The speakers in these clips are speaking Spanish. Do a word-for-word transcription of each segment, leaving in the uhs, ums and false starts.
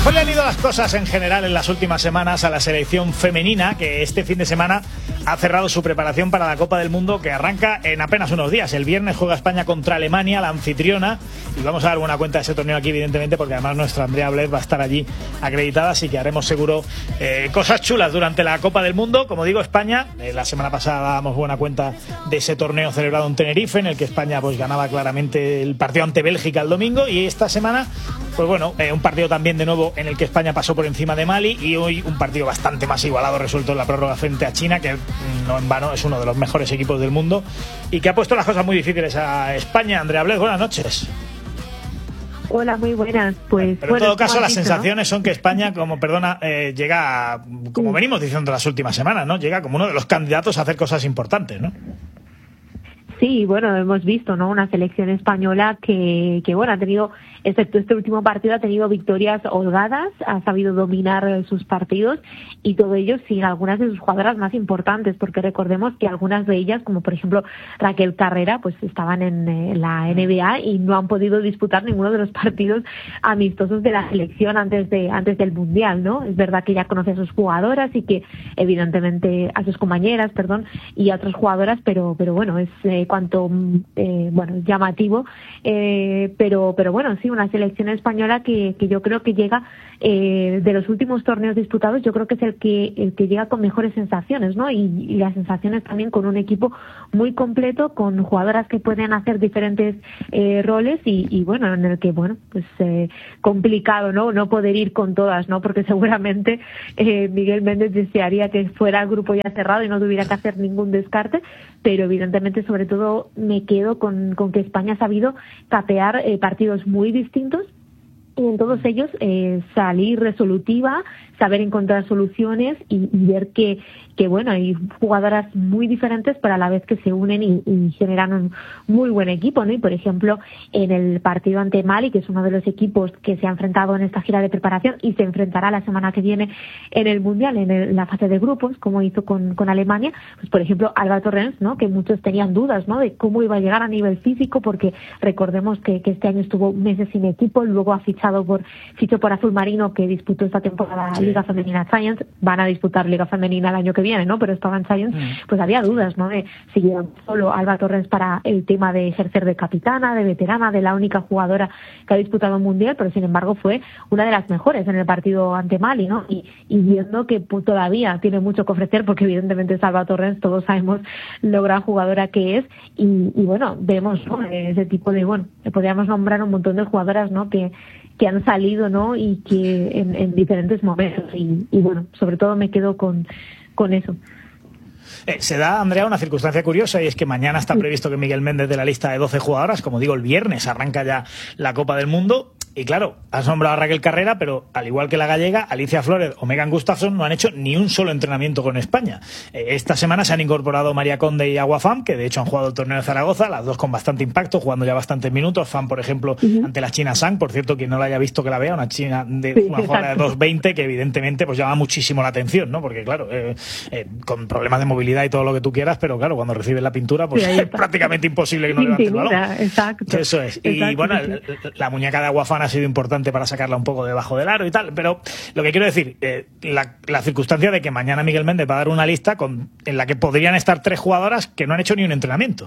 mejor le han ido las cosas en general en las últimas semanas a la selección femenina, que este fin de semana ha cerrado su preparación para la Copa del Mundo, que arranca en apenas unos días. El viernes juega España contra Alemania, la anfitriona, y vamos a dar buena cuenta de ese torneo aquí, evidentemente, porque además nuestra Andrea Bled va a estar allí acreditada, así que haremos seguro eh, cosas chulas durante la Copa del Mundo. Como digo, España, eh, la semana pasada dábamos buena cuenta de ese torneo celebrado en Tenerife, en el que España pues ganaba claramente el partido ante Bélgica el domingo, y esta semana, pues bueno, eh, un partido también de nuevo en el que España pasó por encima de Mali, y hoy un partido bastante más igualado resuelto en la prórroga frente a China, que no en vano es uno de los mejores equipos del mundo y que ha puesto las cosas muy difíciles a España. Andrea Bled, buenas noches. Hola, muy buenas. Pues, Pero bueno, en todo caso las dicho, sensaciones ¿no? son que España, como perdona, eh, llega, a, como venimos diciendo las últimas semanas, ¿no? Llega como uno de los candidatos a hacer cosas importantes, ¿no? Sí, bueno, hemos visto, ¿no? Una selección española que, que bueno, ha tenido, excepto este último partido, ha tenido victorias holgadas, ha sabido dominar sus partidos, y todo ello sin algunas de sus jugadoras más importantes, porque recordemos que algunas de ellas, como por ejemplo Raquel Carrera, pues estaban en, en la N B A y no han podido disputar ninguno de los partidos amistosos de la selección antes de antes del Mundial, ¿no? Es verdad que ella conoce a sus jugadoras y que evidentemente a sus compañeras, perdón, y a otras jugadoras, pero pero bueno, es eh, cuanto eh, bueno llamativo, eh, pero pero bueno, sí, una selección española que, que yo creo que llega eh, de los últimos torneos disputados, yo creo que es el que el que llega con mejores sensaciones, ¿no? Y, y las sensaciones también con un equipo muy completo, con jugadoras que pueden hacer diferentes eh, roles y, y bueno, en el que bueno, pues eh, complicado, ¿no? No poder ir con todas, ¿no? Porque seguramente eh, Miguel Méndez desearía que fuera el grupo ya cerrado y no tuviera que hacer ningún descarte, pero evidentemente sobre todo me quedo con, con que España ha sabido capear eh, partidos muy distintos y en todos ellos eh, salir resolutiva, saber encontrar soluciones y, y ver que, que bueno, hay jugadoras muy diferentes, pero a la vez que se unen y, y generan un muy buen equipo, ¿no? Y por ejemplo, en el partido ante Mali, que es uno de los equipos que se ha enfrentado en esta gira de preparación y se enfrentará la semana que viene en el Mundial, en, el, en la fase de grupos, como hizo con, con Alemania, pues por ejemplo, Alba Torrens, ¿no? Que muchos tenían dudas, ¿no? De cómo iba a llegar a nivel físico, porque recordemos que, que este año estuvo meses sin equipo, luego ha fichado por, fichó por Azul Marino, que disputó esta temporada sí. Liga Femenina Giants, van a disputar Liga Femenina el año que viene, ¿no? Pero estaban Giants, mm. pues había dudas, ¿no? De si llegan solo Alba Torrens para el tema de ejercer de capitana, de veterana, de la única jugadora que ha disputado un mundial, pero sin embargo fue una de las mejores en el partido ante Mali, ¿no? Y, y viendo que pues, todavía tiene mucho que ofrecer, porque evidentemente es Alba Torrens, todos sabemos lo gran jugadora que es, y, y bueno, vemos, ¿no? Ese tipo de, bueno, podríamos nombrar un montón de jugadoras, ¿no? Que que han salido, ¿no? Y que en, en diferentes momentos, y, y bueno, sobre todo me quedo con, con eso. Eh, se da, Andrea, una circunstancia curiosa, y es que mañana está previsto que Miguel Méndez de la lista de doce jugadoras, como digo, el viernes arranca ya la Copa del Mundo. Y claro, has nombrado a Raquel Carrera, pero al igual que la gallega, Alicia Flores o Megan Gustafsson no han hecho ni un solo entrenamiento con España. Eh, esta semana se han incorporado María Conde y Agua Fam, que de hecho han jugado el torneo de Zaragoza, las dos con bastante impacto, jugando ya bastantes minutos. Fam, por ejemplo, uh-huh. ante la China Sang, por cierto, quien no la haya visto que la vea, una china de sí, una jugadora de dos veinte, que evidentemente pues llama muchísimo la atención, ¿no? Porque claro, eh, eh, con problemas de movilidad y todo lo que tú quieras, pero claro, cuando recibes la pintura, pues sí, es prácticamente imposible que no levante el balón. Exacto. Eso es. Y exacto, bueno, sí. la muñeca de Agua Fam ha sido importante para sacarla un poco debajo del aro y tal, pero lo que quiero decir, eh, la, la circunstancia de que mañana Miguel Méndez va a dar una lista con, en la que podrían estar tres jugadoras que no han hecho ni un entrenamiento.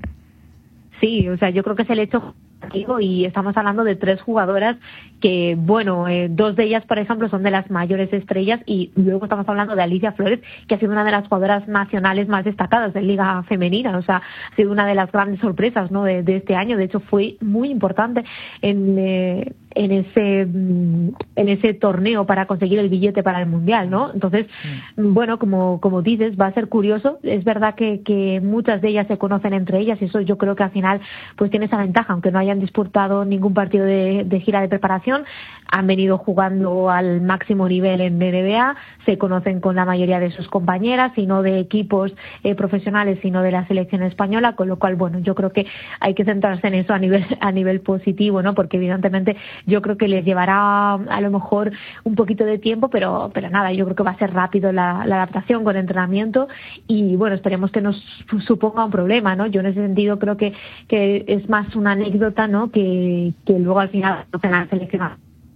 Sí, o sea, yo creo que es el hecho, y estamos hablando de tres jugadoras que, bueno, eh, dos de ellas, por ejemplo, son de las mayores estrellas, y luego estamos hablando de Alicia Flores, que ha sido una de las jugadoras nacionales más destacadas de Liga Femenina, o sea, ha sido una de las grandes sorpresas, ¿no? de, de este año. De hecho, fue muy importante en eh, en ese en ese torneo para conseguir el billete para el Mundial, ¿no? Entonces, mm. bueno, como como dices, va a ser curioso. Es verdad que, que muchas de ellas se conocen entre ellas, y eso yo creo que al final pues tiene esa ventaja, aunque no hayan disputado ningún partido de, de gira de preparación, han venido jugando al máximo nivel en N B A, se conocen con la mayoría de sus compañeras, y no de equipos eh, profesionales, sino de la selección española, con lo cual, bueno, yo creo que hay que centrarse en eso a nivel a nivel positivo, ¿no? Porque evidentemente yo creo que les llevará a lo mejor un poquito de tiempo, pero pero nada, yo creo que va a ser rápido la, la adaptación con entrenamiento, y bueno, esperemos que nos suponga un problema, ¿no? Yo en ese sentido creo que que es más una anécdota, ¿no? Que, que luego al final no se han seleccionado.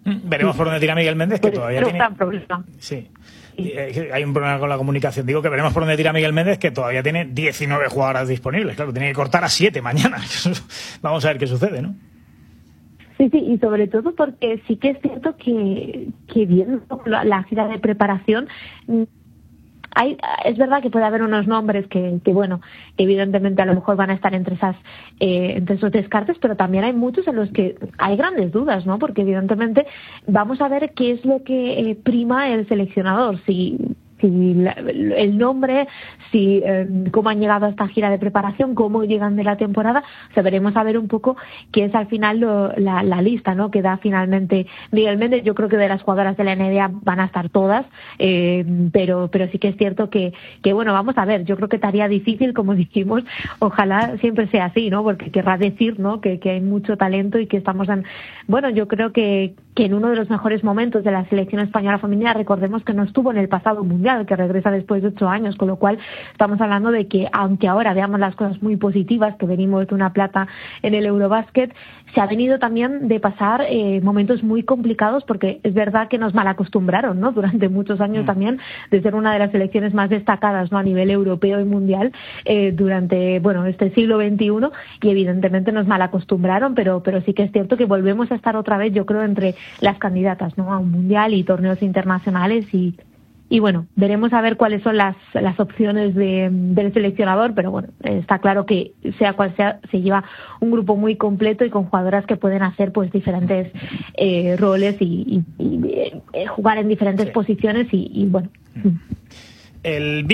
Veremos por dónde tira Miguel Méndez, que Pero, todavía pero tiene... está en problema. Sí. Hay un problema con la comunicación. Digo que veremos por dónde tira Miguel Méndez, que todavía tiene diecinueve jugadoras disponibles. Claro, tiene que cortar a siete mañana. Vamos a ver qué sucede, ¿no? Sí, sí, y sobre todo porque sí que es cierto que, que bien, la, la gira de preparación... Hay, es verdad que puede haber unos nombres que, que, bueno, evidentemente a lo mejor van a estar entre esas eh, entre esos descartes, pero también hay muchos en los que hay grandes dudas, ¿no? Porque evidentemente vamos a ver qué es lo que eh, prima el seleccionador, si si la, el nombre, si eh, cómo han llegado a esta gira de preparación, cómo llegan de la temporada. O sea, veremos a ver un poco qué es al final lo, la, la lista, ¿no?, que da finalmente Miguel Méndez. Yo creo que de las jugadoras de la N B A van a estar todas, eh, pero pero sí que es cierto que, que, bueno, vamos a ver, yo creo que estaría difícil, como dijimos, ojalá siempre sea así, ¿no?, porque querrá decir, ¿no?, que, que hay mucho talento y que estamos en, bueno, yo creo que, que en uno de los mejores momentos de la selección española femenina. Recordemos que no estuvo en el pasado mundial, que regresa después de ocho años, con lo cual estamos hablando de que, aunque ahora veamos las cosas muy positivas, que venimos de una plata en el Eurobasket, se ha venido también de pasar eh, momentos muy complicados, porque es verdad que nos malacostumbraron, ¿no?, durante muchos años mm. también, de ser una de las selecciones más destacadas, ¿no?, a nivel europeo y mundial eh, durante, bueno, este siglo veintiuno, y evidentemente nos malacostumbraron, pero pero sí que es cierto que volvemos a estar otra vez, yo creo, entre las candidatas, ¿no?, a un mundial y torneos internacionales. y Y bueno, veremos a ver cuáles son las las opciones de, del seleccionador, pero bueno, está claro que sea cual sea, se lleva un grupo muy completo y con jugadoras que pueden hacer pues diferentes eh, roles y, y, y eh, jugar en diferentes sí. posiciones y, y bueno. El